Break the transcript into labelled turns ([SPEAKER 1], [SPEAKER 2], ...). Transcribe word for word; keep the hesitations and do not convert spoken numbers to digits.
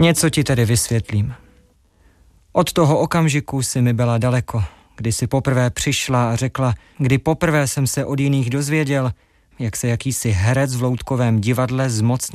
[SPEAKER 1] Něco ti tedy vysvětlím. Od toho okamžiku si mi byla daleko, kdy si poprvé přišla a řekla, kdy poprvé jsem se od jiných dozvěděl, jak se jakýsi herec v loutkovém divadle zmocnil